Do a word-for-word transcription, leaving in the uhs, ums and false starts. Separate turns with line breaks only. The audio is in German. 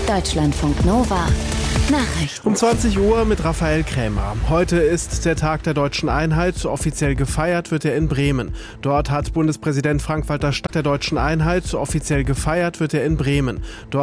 Deutschlandfunk Nova Nachrichten.
Um zwanzig Uhr mit Raphael Krämer. Heute ist der Tag der Deutschen Einheit. Offiziell gefeiert wird er in Bremen. Dort hat Bundespräsident Frank-Walter Steinmeier der Deutschen Einheit. Offiziell gefeiert wird er in Bremen. Dort